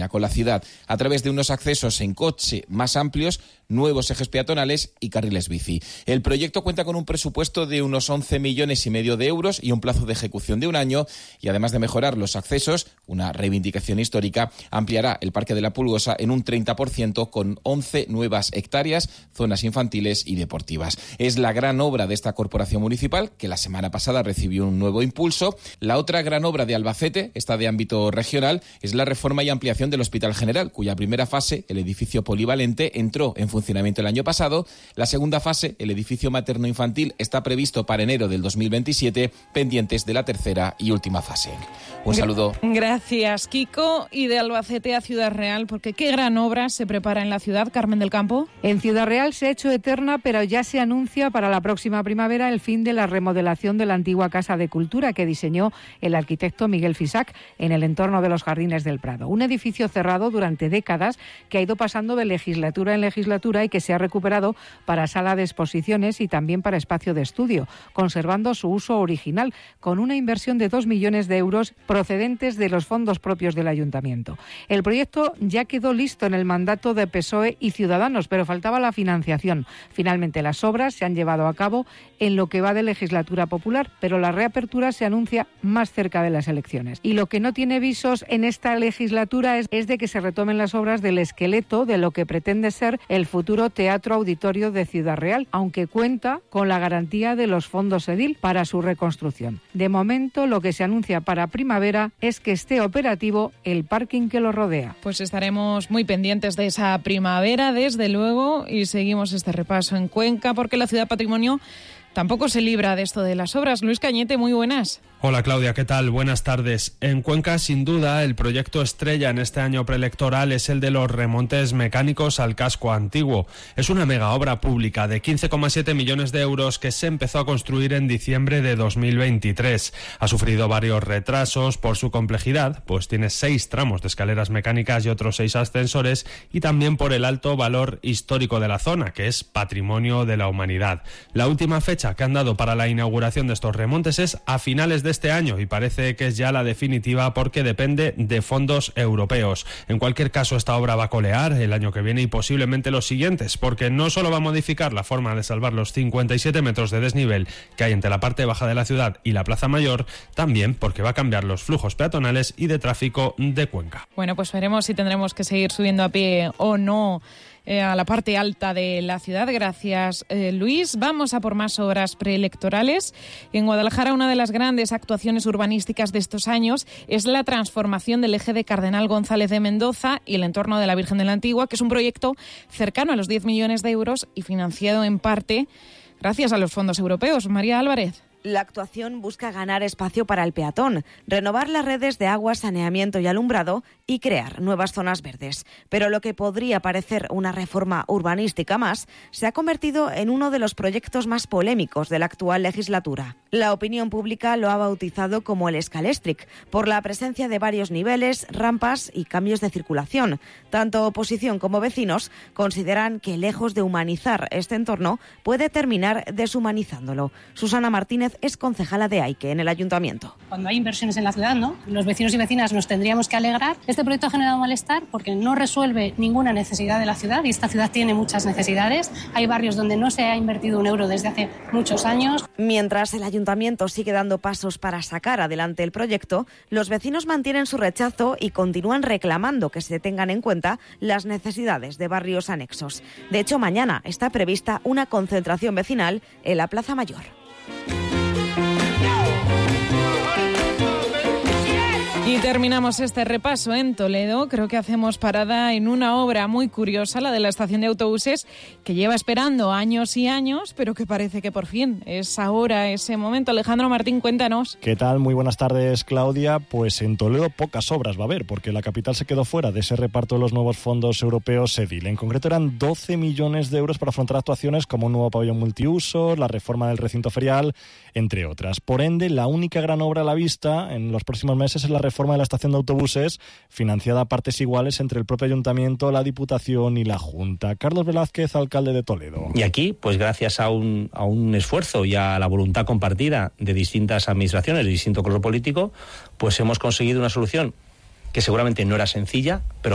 cercanía con la ciudad, a través de unos accesos en coche más amplios, nuevos ejes peatonales y carriles bici. El proyecto cuenta con un presupuesto de unos 11,5 millones de euros y un plazo de ejecución de un año, y además de mejorar los accesos, una reivindicación histórica, ampliará el Parque de la Pulgosa en un 30% con 11 nuevas hectáreas, zonas infantiles y deportivas. Es la gran obra de esta corporación municipal, que la semana pasada recibió un nuevo impulso. La otra gran obra de Albacete, esta de ámbito regional, es la reforma y ampliación del Hospital General, cuya primera fase, el edificio polivalente, entró en funcionamiento el año pasado. La segunda fase, el edificio materno-infantil, está previsto para enero del 2027, pendientes de la tercera y última fase. Un saludo. Gracias, Kiko. Y de Albacete a Ciudad Real, porque qué gran obra se prepara en la ciudad, Carmen del Campo. En Ciudad Real se ha hecho eterna, pero ya se anuncia para la próxima primavera el fin de la remodelación de la antigua Casa de Cultura que diseñó el arquitecto Miguel Fisac en el entorno de los Jardines del Prado. Un edificio cerrado durante décadas que ha ido pasando de legislatura en legislatura y que se ha recuperado para sala de exposiciones y también para espacio de estudio, conservando su uso original, con una inversión de 2 millones de euros procedentes de los fondos propios del Ayuntamiento. El proyecto ya quedó listo en el mandato de PSOE y Ciudadanos, pero faltaba la financiación. Finalmente, las obras se han llevado a cabo en lo que va de legislatura popular, pero la reapertura se anuncia más cerca de las elecciones. Y lo que no tiene visos en esta legislatura es de que se retomen las obras del esqueleto de lo que pretende ser el futuro Teatro Auditorio de Ciudad Real, aunque cuenta con la garantía de los fondos Edil para su reconstrucción. De momento, lo que se anuncia para primavera es que esté operativo el parking que lo rodea. Pues estaremos muy pendientes de esa primavera, desde luego, y seguimos este repaso en Cuenca, porque la Ciudad Patrimonio tampoco se libra de esto de las obras. Luis Cañete, muy buenas. Hola Claudia, ¿qué tal? Buenas tardes. En Cuenca, sin duda, el proyecto estrella en este año preelectoral es el de los remontes mecánicos al casco antiguo. Es una mega obra pública de 15,7 millones de euros que se empezó a construir en diciembre de 2023. Ha sufrido varios retrasos por su complejidad, pues tiene 6 tramos de escaleras mecánicas y otros 6 ascensores, y también por el alto valor histórico de la zona, que es patrimonio de la humanidad. La última fecha que han dado para la inauguración de estos remontes es a finales de este año, y parece que es ya la definitiva porque depende de fondos europeos. En cualquier caso, esta obra va a colear el año que viene y posiblemente los siguientes, porque no solo va a modificar la forma de salvar los 57 metros de desnivel que hay entre la parte baja de la ciudad y la Plaza Mayor, también porque va a cambiar los flujos peatonales y de tráfico de Cuenca. Bueno, pues veremos si tendremos que seguir subiendo a pie o no a la parte alta de la ciudad. Gracias, Luis. Vamos a por más obras preelectorales. En Guadalajara, una de las grandes actuaciones urbanísticas de estos años es la transformación del eje de Cardenal González de Mendoza y el entorno de la Virgen de la Antigua, que es un proyecto cercano a los 10 millones de euros y financiado en parte gracias a los fondos europeos. María Álvarez. La actuación busca ganar espacio para el peatón, renovar las redes de agua, saneamiento y alumbrado y crear nuevas zonas verdes. Pero lo que podría parecer una reforma urbanística más se ha convertido en uno de los proyectos más polémicos de la actual legislatura. La opinión pública lo ha bautizado como el Escalestric, por la presencia de varios niveles, rampas y cambios de circulación. Tanto oposición como vecinos consideran que, lejos de humanizar este entorno, puede terminar deshumanizándolo. Susana Martínez es concejala de Aike en el ayuntamiento. Cuando hay inversiones en la ciudad, ¿no?, los vecinos y vecinas nos tendríamos que alegrar. Este proyecto ha generado malestar porque no resuelve ninguna necesidad de la ciudad, y esta ciudad tiene muchas necesidades. Hay barrios donde no se ha invertido un euro desde hace muchos años. Mientras el ayuntamiento sigue dando pasos para sacar adelante el proyecto, los vecinos mantienen su rechazo y continúan reclamando que se tengan en cuenta las necesidades de barrios anexos. De hecho, mañana está prevista una concentración vecinal en la Plaza Mayor. Y terminamos este repaso en Toledo. Creo que hacemos parada en una obra muy curiosa, la de la estación de autobuses, que lleva esperando años y años, pero que parece que por fin es ahora ese momento. Alejandro Martín, cuéntanos. ¿Qué tal? Muy buenas tardes, Claudia. Pues en Toledo pocas obras va a haber, porque la capital se quedó fuera de ese reparto de los nuevos fondos europeos Edil. En concreto eran 12 millones de euros para afrontar actuaciones como un nuevo pabellón multiuso, la reforma del recinto ferial, entre otras. Por ende, la única gran obra a la vista en los próximos meses es la reforma de la estación de autobuses, financiada a partes iguales entre el propio ayuntamiento, la Diputación y la Junta. Carlos Velázquez, alcalde de Toledo. Y aquí, pues gracias a un esfuerzo y a la voluntad compartida de distintas administraciones de distinto color político, pues hemos conseguido una solución que seguramente no era sencilla, pero